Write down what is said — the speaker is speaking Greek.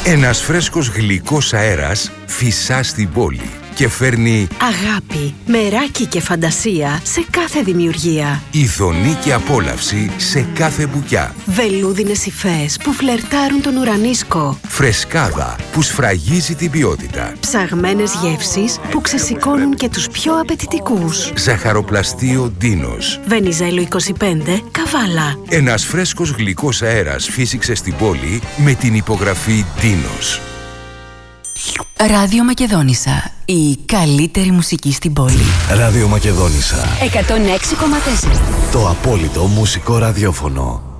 Ένας φρέσκος γλυκός αέρας φυσά στην πόλη και φέρνει αγάπη, μεράκι και φαντασία σε κάθε δημιουργία. ειδονή και απόλαυση σε κάθε μπουκιά. Βελούδινες υφές που φλερτάρουν τον ουρανίσκο. Φρεσκάδα που σφραγίζει την ποιότητα. Ψαγμένες γεύσεις που ξεσηκώνουν και τους πιο απαιτητικούς. Ζαχαροπλαστείο Ντίνος. Βενιζέλο 25, Καβάλα. Ένας φρέσκος γλυκός αέρας φύσηξε στην πόλη με την υπογραφή Ντίνος. Ράδιο Μακεδόνισσα. Η καλύτερη μουσική στην πόλη. Ράδιο Μακεδόνισσα. 106,4. Το απόλυτο μουσικό ραδιόφωνο.